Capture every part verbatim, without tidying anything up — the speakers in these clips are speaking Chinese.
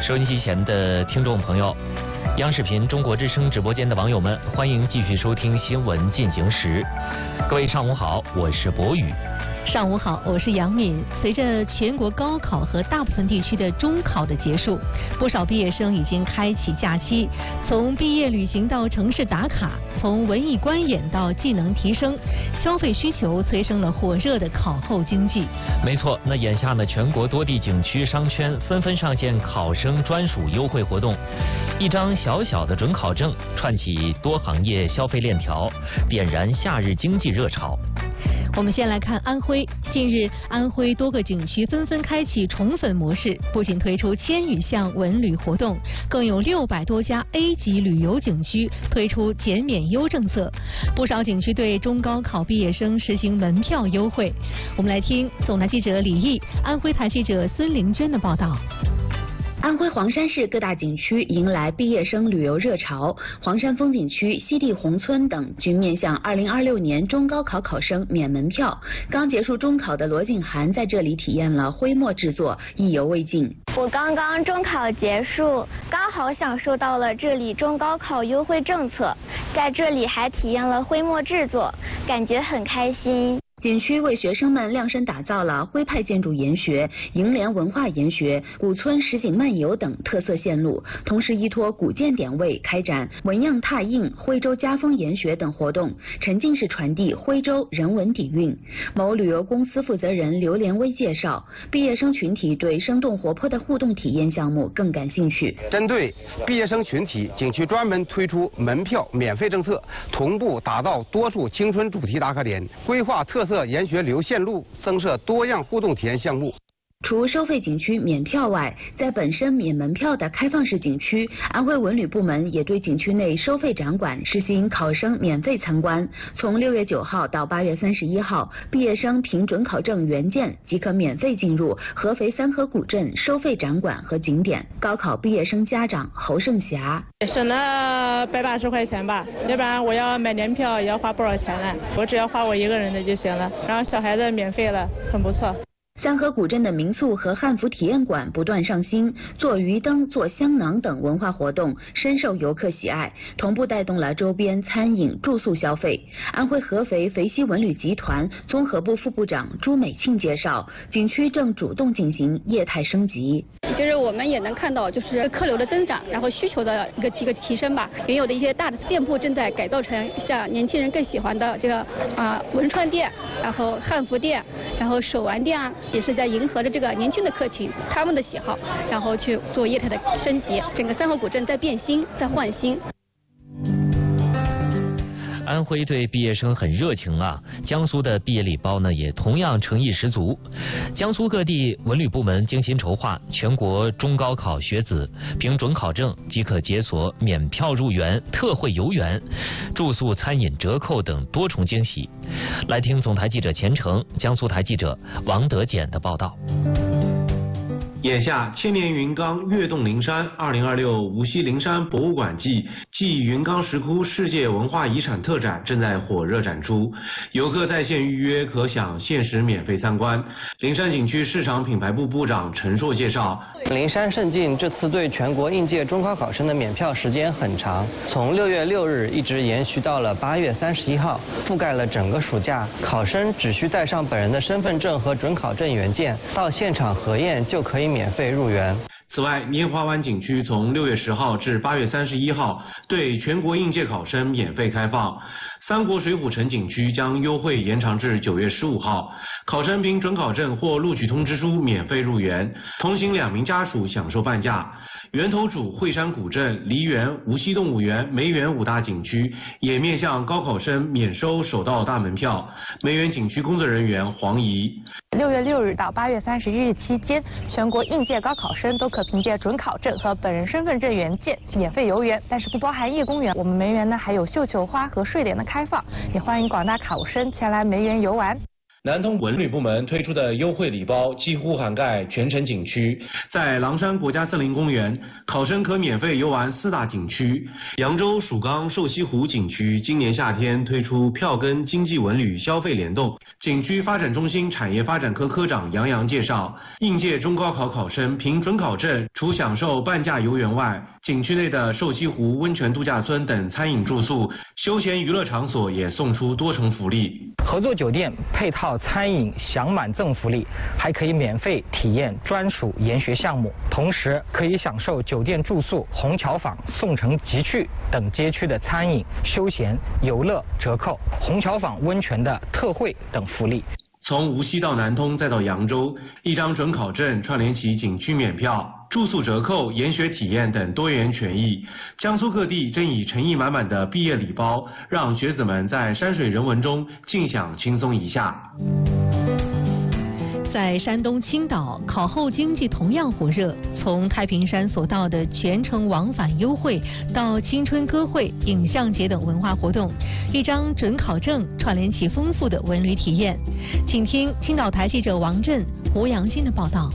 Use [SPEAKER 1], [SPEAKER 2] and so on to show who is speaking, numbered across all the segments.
[SPEAKER 1] 收音机前的听众朋友，央视频中国之声直播间的网友们，欢迎继续收听新闻进行时。各位上午好，我是博宇。
[SPEAKER 2] 上午好，我是杨敏。随着全国高考和大部分地区的中考的结束，不少毕业生已经开启假期，从毕业旅行到城市打卡，从文艺观演到技能提升，消费需求催生了火热的考后经济。
[SPEAKER 1] 没错，那眼下呢，全国多地景区商圈纷纷上线考生专属优惠活动，一张小小的准考证串起多行业消费链条，点燃夏日经济热潮。
[SPEAKER 2] 我们先来看安徽。近日，安徽多个景区纷纷开启宠粉模式，不仅推出千余项文旅活动，更有六百多家 A 级旅游景区推出减免优政策。不少景区对中高考毕业生实行门票优惠。我们来听总台记者李毅、安徽台记者孙玲娟的报道。
[SPEAKER 3] 安徽黄山市各大景区迎来毕业生旅游热潮，黄山风景区、西递宏村等均面向二零二六年中高考考生免门票。刚结束中考的罗静涵在这里体验了徽墨制作，意犹未尽。
[SPEAKER 4] 我刚刚中考结束，刚好享受到了这里中高考优惠政策，在这里还体验了徽墨制作，感觉很开心。
[SPEAKER 3] 景区为学生们量身打造了徽派建筑研学、楹联文化研学、古村实景漫游等特色线路，同时依托古建点位开展纹样拓印、徽州家风研学等活动，沉浸式传递徽州人文底蕴。某旅游公司负责人刘连威介绍，毕业生群体对生动活泼的互动体验项目更感兴趣。
[SPEAKER 5] 针对毕业生群体，景区专门推出门票免费政策，同步打造多处青春主题打卡点，规划特色研学旅游线路，增设多样互动体验项目。
[SPEAKER 3] 除收费景区免票外，在本身免门票的开放式景区，安徽文旅部门也对景区内收费展馆实行考生免费参观。从六月九号到八月三十一号，毕业生凭准考证原件即可免费进入合肥三河古镇收费展馆和景点。高考毕业生家长侯胜霞：
[SPEAKER 6] 省了百八十块钱吧，要不然我要买年票也要花不少钱呢，我只要花我一个人的就行了，然后小孩子免费了，很不错。
[SPEAKER 3] 三河古镇的民宿和汉服体验馆不断上新，做鱼灯、做香囊等文化活动深受游客喜爱，同步带动了周边餐饮、住宿消费。安徽合肥肥西文旅集团综合部副部长朱美庆介绍，景区正主动进行业态升级。
[SPEAKER 7] 就是我们也能看到，就是客流的增长，然后需求的一个一个提升吧。原有的一些大的店铺正在改造成像年轻人更喜欢的这个啊、呃、文创店，然后汉服店，然后手玩店啊。也是在迎合着这个年轻的客群他们的喜好，然后去做业态的升级，整个三河古镇在变新，在换新。
[SPEAKER 1] 安徽对毕业生很热情啊，江苏的毕业礼包呢也同样诚意十足。江苏各地文旅部门精心筹划，全国中高考学子凭准考证即可解锁免票入园、特惠游园、住宿餐饮折扣等多重惊喜。来听总台记者钱程、江苏台记者王德简的报道。
[SPEAKER 8] 眼下，千年云冈跃动灵山二零二六无锡灵山博物馆季暨云冈石窟世界文化遗产特展正在火热展出，游客在线预约可享限时免费参观。灵山景区市场品牌部部长陈硕介绍，
[SPEAKER 9] 灵山胜境这次对全国应届中考考生的免票时间很长，从六月六日一直延续到了八月三十一号，覆盖了整个暑假。考生只需带上本人的身份证和准考证原件，到现场核验就可以免费入园。
[SPEAKER 8] 此外，拈华湾景区从六月十号至八月三十一号对全国应届考生免费开放。三国水浒城景区将优惠延长至九月十五号，考生凭准考证或录取通知书免费入园，同行两名家属享受半价。源头主惠山古镇、梨园、无锡动物园、梅园五大景区也面向高考生免收首道大门票。梅园景区工作人员黄怡：
[SPEAKER 10] 六月六日到八月三十一日期间，全国应届高考生都可凭借准考证和本人身份证原件免费游园，但是不包含叶公园。我们梅园呢还有绣球花和睡莲的开放，也欢迎广大考生前来梅园游玩。
[SPEAKER 8] 南通文旅部门推出的优惠礼包几乎涵盖全城景区，在狼山国家森林公园，考生可免费游玩四大景区。扬州蜀冈瘦西湖景区今年夏天推出票根经济文旅消费联动。景区发展中心产业发展科科长杨洋介绍，应届中高考考生凭准考证，除享受半价游园外，景区内的瘦西湖温泉度假村等餐饮住宿、休闲娱乐场所也送出多重福利。
[SPEAKER 11] 合作酒店配套餐饮享满赠福利，还可以免费体验专属研学项目，同时可以享受酒店住宿、虹桥坊、宋城集趣等街区的餐饮、休闲、游乐折扣，虹桥坊温泉的特惠等福利。
[SPEAKER 8] 从无锡到南通再到扬州，一张准考证串联起景区免票、住宿折扣、研学体验等多元权益。江苏各地正以诚意满满的毕业礼包，让学子们在山水人文中尽享轻松一下。
[SPEAKER 2] 在山东青岛，考后经济同样火热。从太平山所到的全程往返优惠，到青春歌会、影像节等文化活动，一张准考证串联起丰富的文旅体验。请听青岛台记者王震、胡杨欣的报道。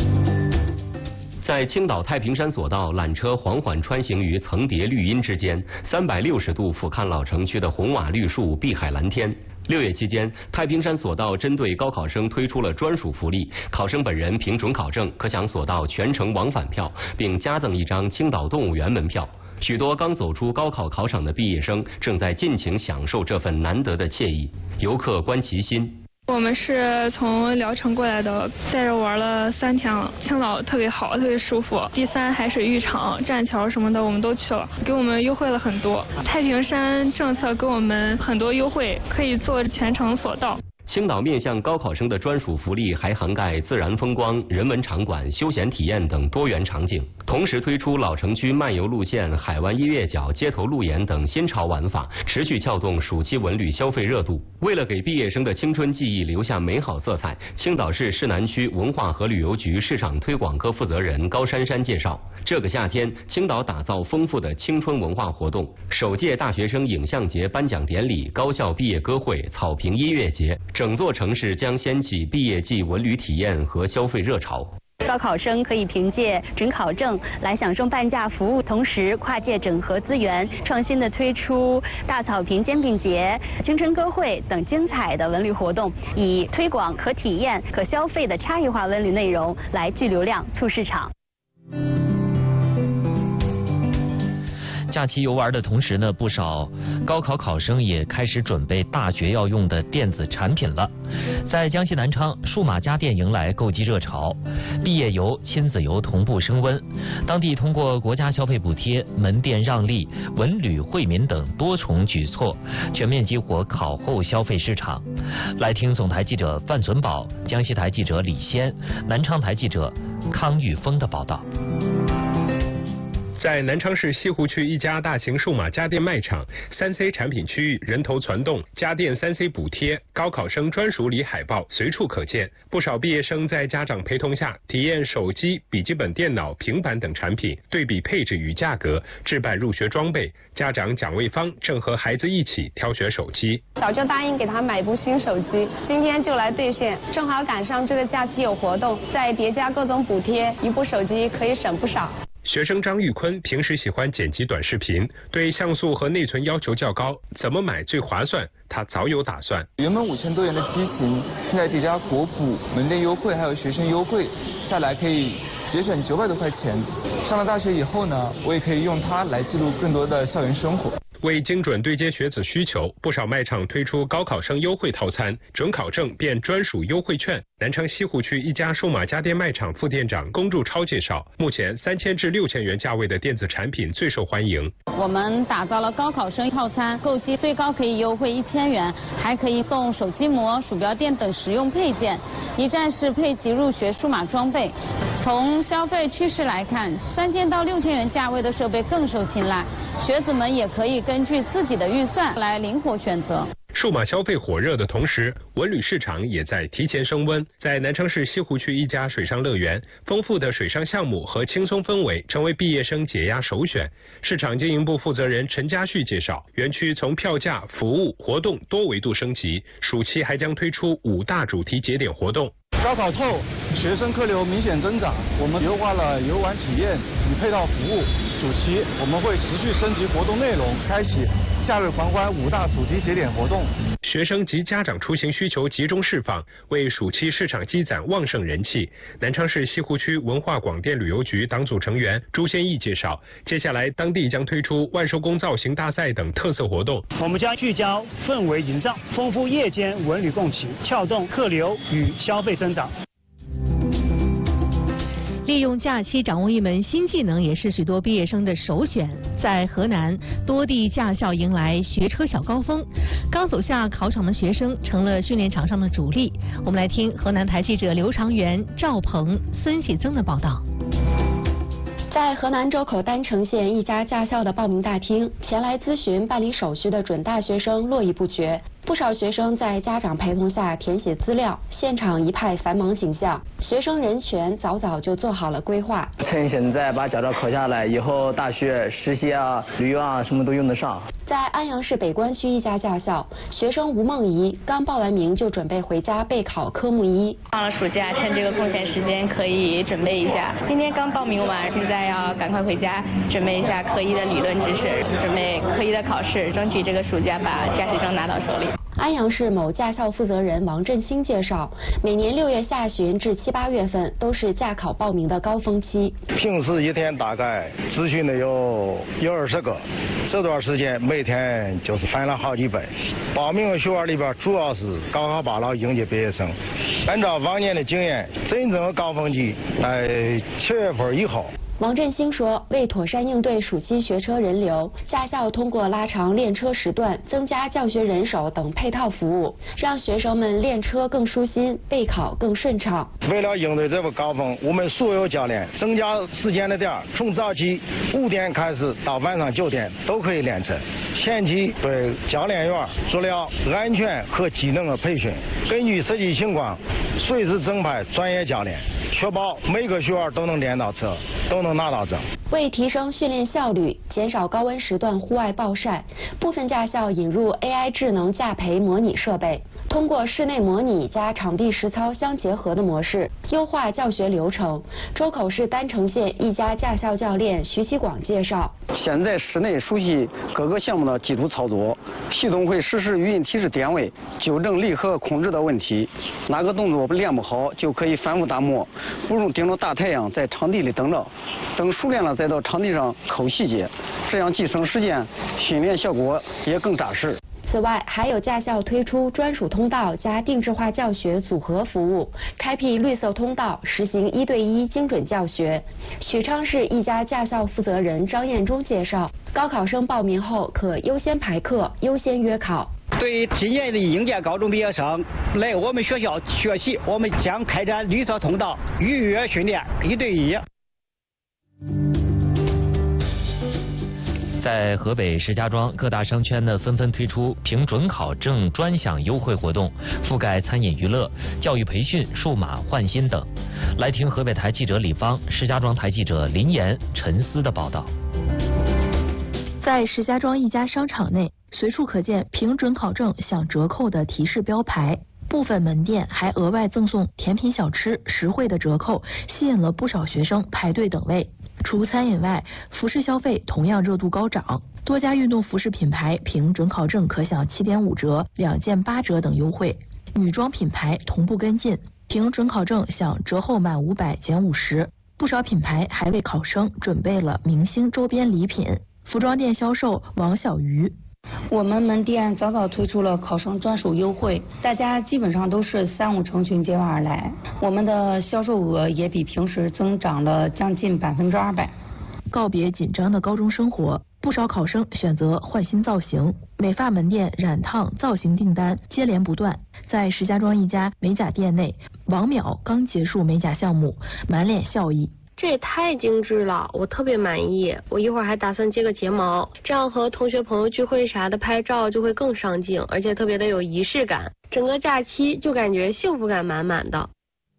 [SPEAKER 12] 在青岛太平山索道，缆车缓缓穿行于层叠绿荫之间，三百六十度俯瞰老城区的红瓦绿树、碧海蓝天。六月期间，太平山索道针对高考生推出了专属福利，考生本人凭准考证可享索道全程往返票，并加赠一张青岛动物园门票。许多刚走出高考考场的毕业生正在尽情享受这份难得的惬意。游客观其心。
[SPEAKER 13] 我们是从聊城过来的，在这玩了三天了，青岛特别好，特别舒服。第三海水浴场、栈桥什么的我们都去了，给我们优惠了很多。太平山政策给我们很多优惠，可以坐全程索道。
[SPEAKER 12] 青岛面向高考生的专属福利还涵盖自然风光、人文场馆、休闲体验等多元场景，同时推出老城区漫游路线、海湾音乐角、街头路演等新潮玩法，持续撬动暑期文旅消费热度。为了给毕业生的青春记忆留下美好色彩，青岛市市南区文化和旅游局市场推广科负责人高珊珊介绍，这个夏天，青岛打造丰富的青春文化活动，首届大学生影像节颁奖典礼、高校毕业歌会、草坪音乐节。整座城市将掀起毕业季文旅体验和消费热潮。
[SPEAKER 14] 高考生可以凭借准考证来享受半价服务，同时跨界整合资源，创新的推出大草坪煎饼节、青春歌会等精彩的文旅活动，以推广可体验、可消费的差异化文旅内容来聚流量、促市场。
[SPEAKER 1] 假期游玩的同时呢，不少高考考生也开始准备大学要用的电子产品了。在江西南昌，数码家电迎来购机热潮，毕业游、亲子游同步升温。当地通过国家消费补贴、门店让利、文旅惠民等多重举措，全面激活考后消费市场。来听总台记者范存宝、江西台记者李先、南昌台记者康玉峰的报道。
[SPEAKER 15] 在南昌市西湖区一家大型数码家电卖场，三 C 产品区域人头攒动，家电三 C 补贴、高考生专属礼海报随处可见。不少毕业生在家长陪同下，体验手机、笔记本电脑、平板等产品，对比配置与价格，置办入学装备。家长蒋卫芳正和孩子一起挑选手机。
[SPEAKER 16] 早就答应给他买一部新手机，今天就来兑现，正好赶上这个假期有活动，再叠加各种补贴，一部手机可以省不少。
[SPEAKER 15] 学生张玉坤平时喜欢剪辑短视频，对像素和内存要求较高，怎么买最划算？他早有打算。
[SPEAKER 17] 原本五千多元的机型，现在叠加国补、门店优惠还有学生优惠，下来可以节省九百多块钱。上了大学以后呢，我也可以用它来记录更多的校园生活。
[SPEAKER 15] 为精准对接学子需求，不少卖场推出高考生优惠套餐，准考证变专属优惠券。南昌西湖区一家数码家电卖场副店长龚柱超介绍，目前三千至六千元价位的电子产品最受欢迎。
[SPEAKER 18] 我们打造了高考生套餐，购机最高可以优惠一千元，还可以送手机膜、鼠标垫等实用配件，一站式配齐入学数码装备。从消费趋势来看，三千到六千元价位的设备更受青睐，学子们也可以根据自己的预算来灵活选择。
[SPEAKER 15] 数码消费火热的同时，文旅市场也在提前升温。在南昌市西湖区一家水上乐园，丰富的水上项目和轻松氛围成为毕业生解压首选。市场经营部负责人陈家旭介绍，园区从票价、服务、活动多维度升级，暑期还将推出五大主题节点活动。
[SPEAKER 19] 高考后，学生客流明显增长，我们优化了游玩体验与配套服务。暑期我们会持续升级活动内容，开启夏日狂欢五大主题节点活动。
[SPEAKER 15] 学生及家长出行需求集中释放，为暑期市场积攒旺盛人气。南昌市西湖区文化广电旅游局党组成员朱先义介绍，接下来当地将推出万寿宫造型大赛等特色活动。
[SPEAKER 20] 我们将聚焦氛围营造，丰富夜间文旅共骑，撬动客流与消费增长。
[SPEAKER 2] 利用假期掌握一门新技能，也是许多毕业生的首选。在河南，多地驾校迎来学车小高峰，刚走下考场的学生成了训练场上的主力。我们来听河南台记者刘长元、赵鹏、孙喜增的报道。
[SPEAKER 21] 在河南周口丹城县一家驾校的报名大厅，前来咨询办理手续的准大学生络绎不绝。不少学生在家长陪同下填写资料，现场一派繁忙景象，学生人权早早就做好了规划。
[SPEAKER 22] 趁现在把驾照考下来，以后大学实习啊、旅游啊什么都用得上。
[SPEAKER 21] 在安阳市北关区一家驾校，学生吴梦怡刚报完名就准备回家备考科目一。
[SPEAKER 23] 放了暑假，趁这个空闲时间可以准备一下。今天刚报名完，现在要赶快回家准备一下科一的理论知识，准备科一的考试，争取这个暑假把驾驶证拿到手里。
[SPEAKER 21] 安阳市某驾校负责人王振兴介绍，每年六月下旬至七八月份都是驾考报名的高峰期。
[SPEAKER 24] 平时一天大概咨询的有有二十个，这段时间每天就是翻了好几倍。报名的学员里边主要是高考八老应届毕业生。按照往年的经验，真正的高峰期在七月份以后。
[SPEAKER 21] 王振兴说，为妥善应对暑期学车人流，驾校通过拉长练车时段、增加教学人手等配套服务，让学生们练车更舒心，备考更顺畅。
[SPEAKER 24] 为了应对这个高峰，我们所有教练增加时间的点，从早起五点开始到晚上九点都可以练车。前期对教练员做了安全和技能的培训，根据实际情况，随时增派专业教练，确保每个学员都能练到车，都能拿到证。
[SPEAKER 21] 为提升训练效率，减少高温时段户外暴晒，部分驾校引入 A I 智能驾培模拟设备，通过室内模拟加场地实操相结合的模式，优化教学流程。周口市丹城县一家驾校教练徐启广介绍，
[SPEAKER 25] 现在室内熟悉各个项目的基础操作，系统会实时语音提示点位，纠正离合控制的问题。哪个动作练不好，就可以反复打磨，不用盯着大太阳在场地里等着，等熟练了再到场地上抠细节，这样既省时间，训练效果也更扎实。
[SPEAKER 21] 此外，还有驾校推出专属通道加定制化教学组合服务，开辟绿色通道，实行一对一精准教学。许昌市一家驾校负责人张彦忠介绍，高考生报名后可优先排课、优先约考。
[SPEAKER 20] 对于今年的应届高中毕业生来我们学校学习，我们将开展绿色通道预约训练，一对一。
[SPEAKER 1] 在河北石家庄，各大商圈呢纷纷推出凭准考证专享优惠活动，覆盖餐饮娱乐、教育培训、数码换新等。来听河北台记者李芳、石家庄台记者林岩、陈思的报道。
[SPEAKER 26] 在石家庄一家商场内，随处可见凭准考证享折扣的提示标牌。部分门店还额外赠送甜品小吃，实惠的折扣吸引了不少学生排队等位。除餐饮外，服饰消费同样热度高涨，多家运动服饰品牌凭准考证可享 七点五折、两件八折等优惠。女装品牌同步跟进，凭准考证享折后满五百减五十。不少品牌还为考生准备了明星周边礼品。服装店销售王小鱼。
[SPEAKER 27] 我们门店早早推出了考生专属优惠，大家基本上都是三五成群结伴而来，我们的销售额也比平时增长了将近百分之二百。
[SPEAKER 26] 告别紧张的高中生活，不少考生选择换新造型，美发门店染烫造型订单接连不断。在石家庄一家美甲店内，王淼刚结束美甲项目，满脸笑意。
[SPEAKER 3] 这也太精致了，我特别满意。我一会儿还打算接个睫毛，这样和同学朋友聚会啥的拍照就会更上镜，而且特别的有仪式感。整个假期就感觉幸福感满满的。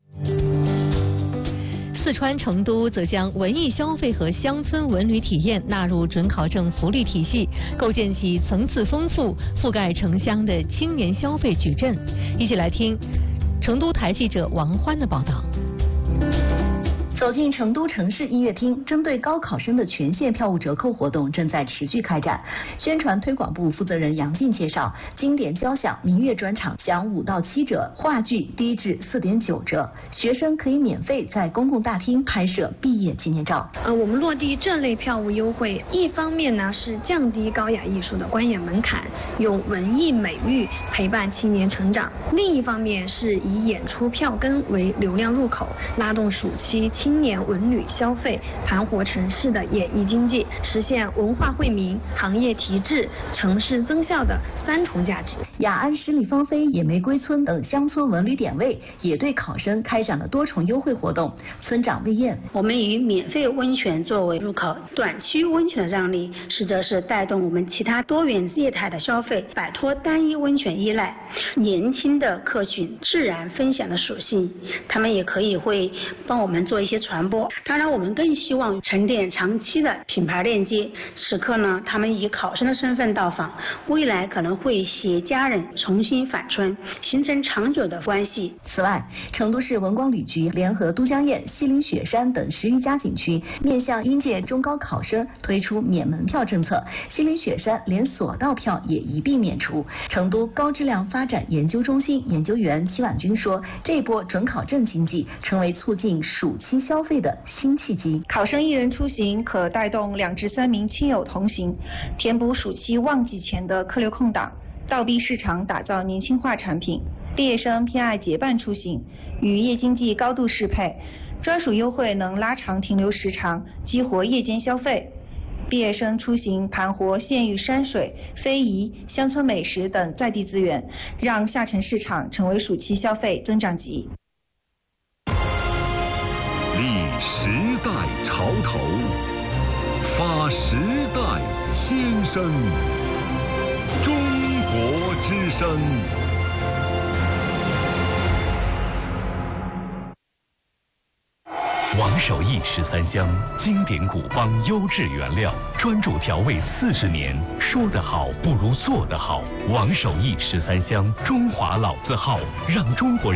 [SPEAKER 2] 四川成都则将文艺消费和乡村文旅体验纳入准考证福利体系，构建起层次丰富、覆盖城乡的青年消费矩阵。一起来听成都台记者王欢的报道。
[SPEAKER 4] 走进成都城市音乐厅，针对高考生的全线票务折扣活动正在持续开展。宣传推广部负责人杨静介绍，经典交响、民乐专场享五到七折，话剧低至四点九折。学生可以免费在公共大厅拍摄毕业纪念照。
[SPEAKER 5] 呃，我们落地这类票务优惠，一方面呢是降低高雅艺术的观演门槛，用文艺美育陪伴青年成长；另一方面是以演出票根为流量入口，拉动暑期青年文旅消费，盘活城市的演艺经济，实现文化惠民、行业提质、城市增效的三重价值。
[SPEAKER 4] 雅安十里芳菲、野玫瑰村等乡村文旅点位也对考生开展了多重优惠活动。村长魏燕，
[SPEAKER 6] 我们以免费温泉作为入口，短期温泉让利，实则是带动我们其他多元业态的消费，摆脱单一温泉依赖。年轻的客群自然分享的属性，他们也可以会帮我们做一些传播。当然，我们更希望沉淀长期的品牌链接。此刻呢，他们以考生的身份到访，未来可能会携家人重新返村，形成长久的关系。
[SPEAKER 4] 此外，成都市文光旅局联合都江堰、西岭雪山等十余家景区，面向应届中高考生推出免门票政策。西岭雪山连索道票也一并免除。成都高质量发展研究中心研究员齐婉君说，这波准考证经济成为促进暑期消费的新契机。
[SPEAKER 7] 考生一人出行可带动两至三名亲友同行，填补暑期旺季前的客流空档，倒逼市场打造年轻化产品。毕业生偏爱结伴出行，与夜经济高度适配，专属优惠能拉长停留时长，激活夜间消费。毕业生出行盘活县域山水、非遗、乡村美食等在地资源，让下沉市场成为暑期消费增长极。
[SPEAKER 9] 立时代潮头，发时代先声，中国之声。王守义十三香，经典古方优质原料，专注调味四十年。说得好不如做得好。王守义十三香，中华老字号，让中国人